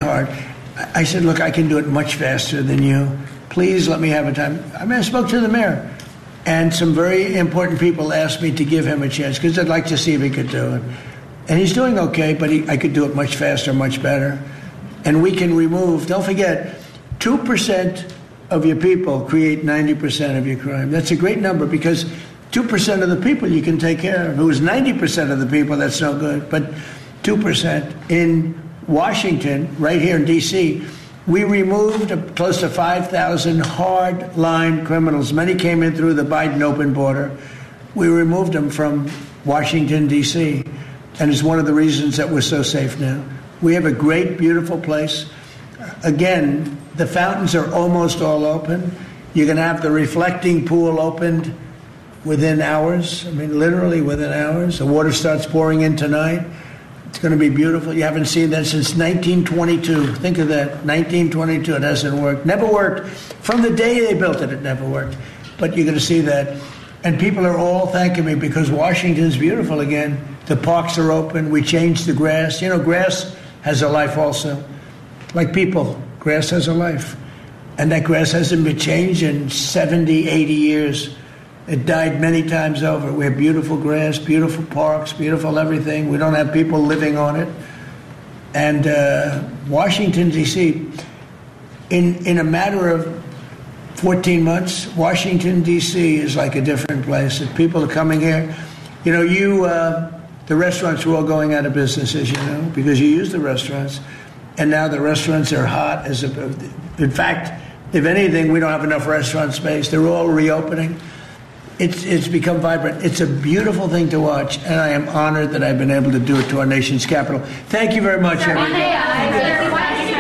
hard. I said, look, I can do it much faster than you. Please let me have a time. I mean, I spoke to the mayor, and some very important people asked me to give him a chance because I'd like to see if he could do it. And he's doing okay, but I could do it much faster, much better. And we can remove, don't forget, 2% of your people create 90% of your crime. That's a great number because 2% of the people you can take care of. If it was 90% of the people, that's no good. But 2%. In Washington, right here in D.C., we removed close to 5,000 hard-line criminals. Many came in through the Biden open border. We removed them from Washington, D.C., and it's one of the reasons that we're so safe now. We have a great, beautiful place. Again, the fountains are almost all open. You're going to have the reflecting pool opened within hours. I mean, literally within hours. The water starts pouring in tonight. It's going to be beautiful. You haven't seen that since 1922. Think of that, 1922. It hasn't worked. Never worked. From the day they built it, it never worked. But you're going to see that. And people are all thanking me because Washington's beautiful again. The parks are open. We changed the grass. You know, grass has a life also. Like people, grass has a life. And that grass hasn't been changed in 70, 80 years. It died many times over. We have beautiful grass, beautiful parks, beautiful everything. We don't have people living on it. And Washington, D.C., in a matter of 14 months, Washington, D.C. is like a different place. If people are coming here, you know, the restaurants were all going out of business, as you know, because you use the restaurants. And now the restaurants are hot. In fact, if anything, we don't have enough restaurant space. They're all reopening. It's become vibrant. It's a beautiful thing to watch, and I am honored that I've been able to do it to our nation's capital. Thank you very much, everybody.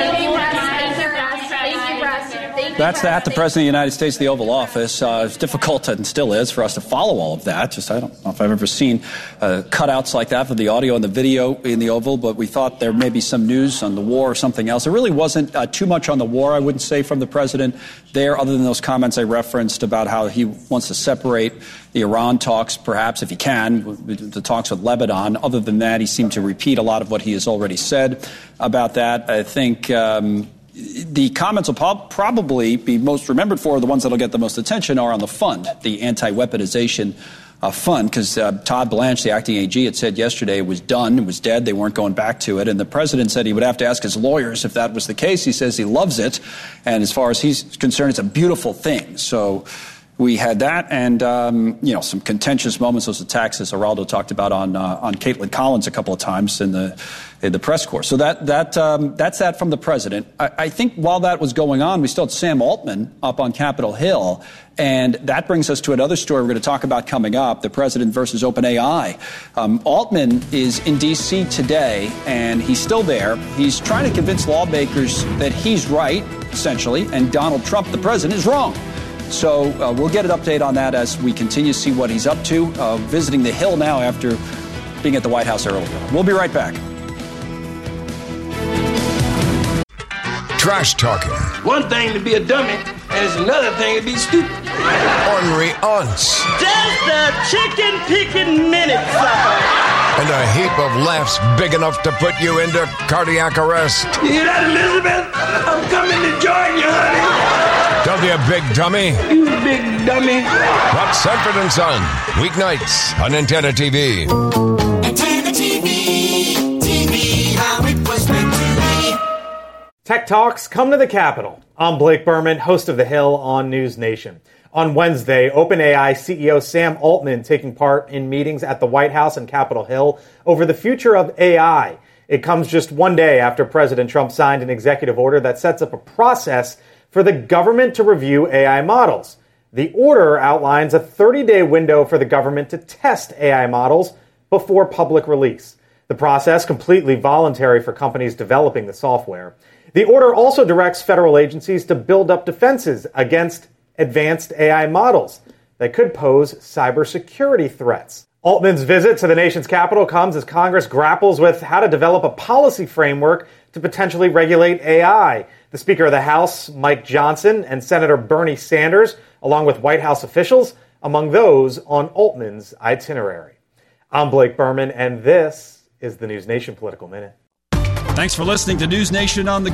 That's the President of the United States, the Oval Office. It's difficult, and still is, for us to follow all of that. I don't know if I've ever seen cutouts like that for the audio and the video in the Oval, but we thought there may be some news on the war or something else. There really wasn't too much on the war, I wouldn't say, from the President there, other than those comments I referenced about how he wants to separate the Iran talks, perhaps, if he can, the talks with Lebanon. Other than that, he seemed to repeat a lot of what he has already said about that. I think the comments will probably be most remembered for, the ones that will get the most attention, are on the fund, the anti-weaponization fund, because Todd Blanche, the acting AG, had said yesterday it was done, it was dead, they weren't going back to it, and the president said he would have to ask his lawyers if that was the case. He says he loves it, and as far as he's concerned, it's a beautiful thing. So we had that, and some contentious moments, those attacks, as Geraldo talked about on Caitlin Collins a couple of times in the press corps. So that's that from the president. I think while that was going on, we still had Sam Altman up on Capitol Hill, and that brings us to another story we're going to talk about coming up: the president versus OpenAI. Altman is in D.C. today, and he's still there. He's trying to convince lawmakers that he's right, essentially, and Donald Trump, the president, is wrong. So we'll get an update on that as we continue to see what he's up to, visiting the Hill now after being at the White House earlier. We'll be right back. Trash talking. One thing to be a dummy, and it's another thing to be stupid. Ornery aunts. Just a chicken picking minute, sucker. And a heap of laughs big enough to put you into cardiac arrest. You hear that, Elizabeth? I'm coming to join you, honey. Don't be a big dummy. You big dummy. Watch Sanford and Son, weeknights on Antenna TV. Antenna TV, TV, how it was meant to be. Tech Talks come to the Capitol. I'm Blake Berman, host of The Hill on News Nation. On Wednesday, OpenAI CEO Sam Altman taking part in meetings at the White House and Capitol Hill over the future of AI. It comes just one day after President Trump signed an executive order that sets up a process for the government to review AI models. The order outlines a 30-day window for the government to test AI models before public release. The process completely voluntary for companies developing the software. The order also directs federal agencies to build up defenses against advanced AI models that could pose cybersecurity threats. Altman's visit to the nation's capital comes as Congress grapples with how to develop a policy framework to potentially regulate AI. The Speaker of the House, Mike Johnson, and Senator Bernie Sanders, along with White House officials, among those on Altman's itinerary. I'm Blake Berman, and this is the News Nation Political Minute. Thanks for listening to News Nation on the